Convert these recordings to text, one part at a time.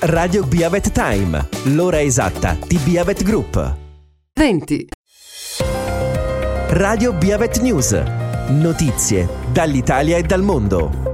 Radio Beavet Time, l'ora esatta di Beavet Group. 20. Radio Beavet News, notizie dall'Italia e dal mondo.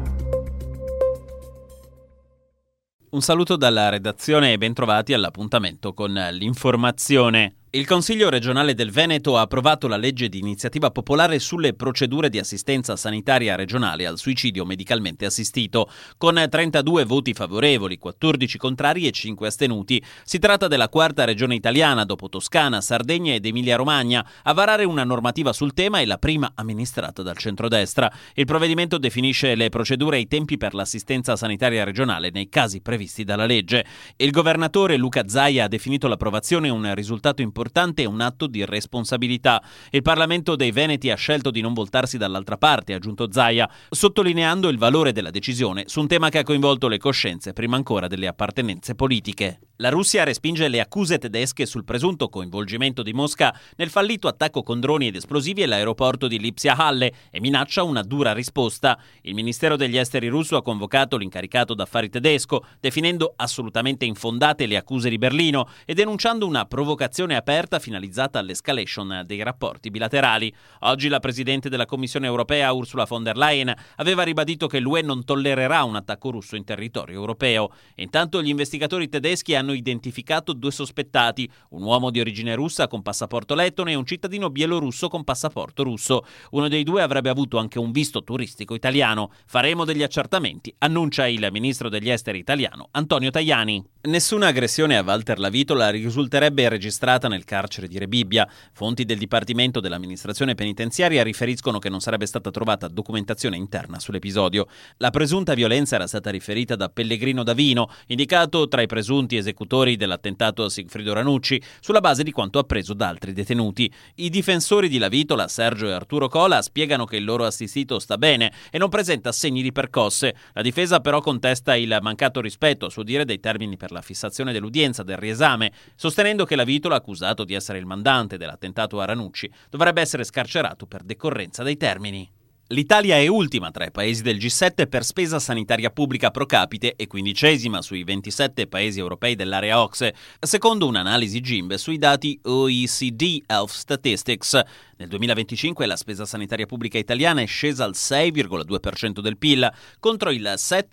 Un saluto dalla redazione e bentrovati all'appuntamento con l'informazione. Il Consiglio regionale del Veneto ha approvato la legge di iniziativa popolare sulle procedure di assistenza sanitaria regionale al suicidio medicalmente assistito, con 32 voti favorevoli, 14 contrari e 5 astenuti. Si tratta della quarta regione italiana, dopo Toscana, Sardegna ed Emilia-Romagna, a varare una normativa sul tema e la prima amministrata dal centrodestra. Il provvedimento definisce le procedure e i tempi per l'assistenza sanitaria regionale nei casi previsti dalla legge. Il governatore Luca Zaia ha definito l'approvazione un risultato importante e un atto di responsabilità. Il Parlamento dei Veneti ha scelto di non voltarsi dall'altra parte, ha aggiunto Zaia, sottolineando il valore della decisione su un tema che ha coinvolto le coscienze prima ancora delle appartenenze politiche. La Russia respinge le accuse tedesche sul presunto coinvolgimento di Mosca nel fallito attacco con droni ed esplosivi all'aeroporto di Lipsia-Halle e minaccia una dura risposta. Il Ministero degli Esteri russo ha convocato l'incaricato d'affari tedesco, definendo assolutamente infondate le accuse di Berlino e denunciando una provocazione aperta finalizzata all'escalation dei rapporti bilaterali. Oggi la Presidente della Commissione europea, Ursula von der Leyen, aveva ribadito che l'UE non tollererà un attacco russo in territorio europeo. Intanto gli investigatori tedeschi hanno identificato 2 sospettati, un uomo di origine russa con passaporto lettone e un cittadino bielorusso con passaporto russo. Uno dei 2 avrebbe avuto anche un visto turistico italiano. Faremo degli accertamenti, annuncia il ministro degli esteri italiano Antonio Tajani. Nessuna aggressione a Walter Lavitola risulterebbe registrata nel carcere di Rebibbia. Fonti del Dipartimento dell'amministrazione penitenziaria riferiscono che non sarebbe stata trovata documentazione interna sull'episodio. La presunta violenza era stata riferita da Pellegrino Davino, indicato tra i presunti esecutori dell'attentato a Sigfrido Ranucci, sulla base di quanto appreso da altri detenuti. I difensori di Lavitola, Sergio e Arturo Cola, spiegano che il loro assistito sta bene e non presenta segni di percosse. La difesa però contesta il mancato rispetto, a suo dire, dei termini per la fissazione dell'udienza del riesame, sostenendo che Lavitola, accusato di essere il mandante dell'attentato a Ranucci, dovrebbe essere scarcerato per decorrenza dei termini. L'Italia è ultima tra i paesi del G7 per spesa sanitaria pubblica pro capite e 15ª sui 27 paesi europei dell'area OCSE, secondo un'analisi GIMB sui dati OECD Health Statistics. Nel 2025 la spesa sanitaria pubblica italiana è scesa al 6,2% del PIL, contro il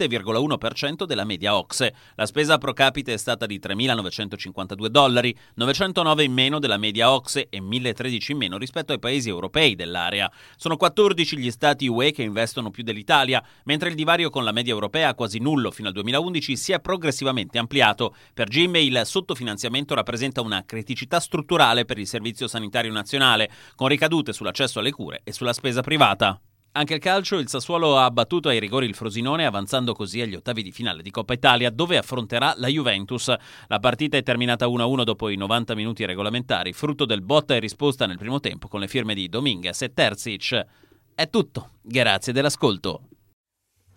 7,1% della media OCSE. La spesa pro capite è stata di $3.952, 909 in meno della media OCSE e 1.013 in meno rispetto ai paesi europei dell'area. Sono 14 gli stati UE che investono più dell'Italia, mentre il divario con la media europea, quasi nullo fino al 2011, si è progressivamente ampliato. Per GIMB il sottofinanziamento rappresenta una criticità strutturale per il Servizio Sanitario Nazionale, con ricadute sull'accesso alle cure e sulla spesa privata. Anche il calcio, il Sassuolo ha battuto ai rigori il Frosinone, avanzando così agli ottavi di finale di Coppa Italia, dove affronterà la Juventus. La partita è terminata 1-1 dopo i 90 minuti regolamentari, frutto del botta e risposta nel primo tempo con le firme di Dominguez e Terzic. È tutto, grazie dell'ascolto.